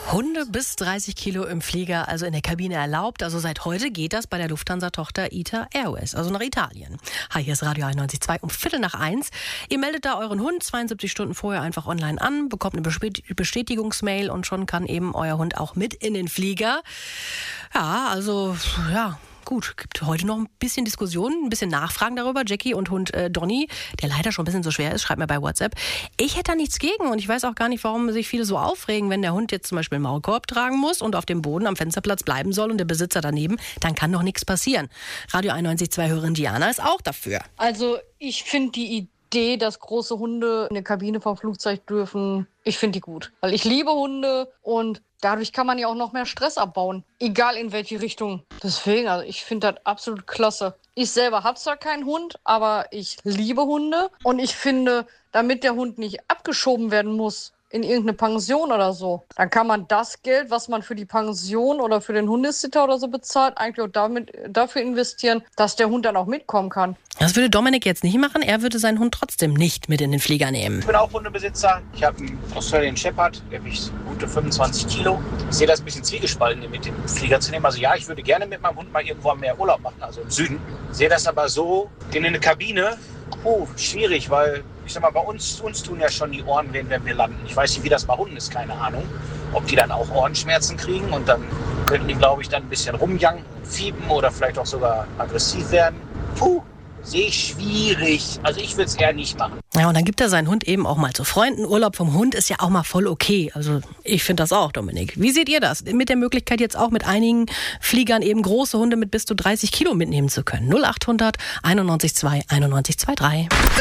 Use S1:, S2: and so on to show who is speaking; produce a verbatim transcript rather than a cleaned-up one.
S1: Hunde bis dreißig Kilo im Flieger, also in der Kabine erlaubt. Also seit heute geht das bei der Lufthansa-Tochter I T A Airways, also nach Italien. Hi, hier ist Radio einundneunzig Komma zwei um Viertel nach eins. Ihr meldet da euren Hund zweiundsiebzig Stunden vorher einfach online an, bekommt eine Bestätigungsmail und schon kann eben euer Hund auch mit in den Flieger. Ja, also, ja... Gut, gibt heute noch ein bisschen Diskussion, ein bisschen Nachfragen darüber. Jackie und Hund äh, Donny, der leider schon ein bisschen so schwer ist, schreibt mir bei WhatsApp. Ich hätte da nichts gegen und ich weiß auch gar nicht, warum sich viele so aufregen, wenn der Hund jetzt zum Beispiel einen Maulkorb tragen muss und auf dem Boden am Fensterplatz bleiben soll und der Besitzer daneben, dann kann doch nichts passieren. Radio einundneunzig Komma zwei Hörerin Diana ist auch dafür.
S2: Also ich finde die Idee, dass große Hunde in der Kabine vom Flugzeug dürfen, ich finde die gut. Weil ich liebe Hunde und dadurch kann man ja auch noch mehr Stress abbauen. Egal in welche Richtung. Deswegen, also ich finde das absolut klasse. Ich selber habe zwar keinen Hund, aber ich liebe Hunde. Und ich finde, damit der Hund nicht abgeschoben werden muss in irgendeine Pension oder so, dann kann man das Geld, was man für die Pension oder für den Hundesitter oder so bezahlt, eigentlich auch damit, dafür investieren, dass der Hund dann auch mitkommen kann.
S1: Das würde Dominik jetzt nicht machen. Er würde seinen Hund trotzdem nicht mit in den Flieger nehmen.
S3: Ich bin auch Hundebesitzer. Ich habe einen Australian Shepherd, der wiegt gute fünfundzwanzig Kilo. Ich sehe das ein bisschen zwiegespalten, den mit dem Flieger zu nehmen. Also ja, ich würde gerne mit meinem Hund mal irgendwo am Meer Urlaub machen, also im Süden. Ich sehe das aber so, den in eine Kabine, oh, schwierig, weil ich sag mal, bei uns, uns tun ja schon die Ohren weh, wenn wir landen. Ich weiß nicht, wie das bei Hunden ist, keine Ahnung. Ob die dann auch Ohrenschmerzen kriegen und dann könnten die, glaube ich, dann ein bisschen rumjanken, fiepen oder vielleicht auch sogar aggressiv werden. Puh, sehe ich schwierig. Also ich würde es eher nicht machen.
S1: Ja, und dann gibt er seinen Hund eben auch mal zu Freunden. Urlaub vom Hund ist ja auch mal voll okay. Also ich finde das auch, Dominik. Wie seht ihr das? Mit der Möglichkeit jetzt auch mit einigen Fliegern eben große Hunde mit bis zu dreißig Kilo mitnehmen zu können. null acht hundert einundneunzig Komma zwei einundneunzig Komma drei.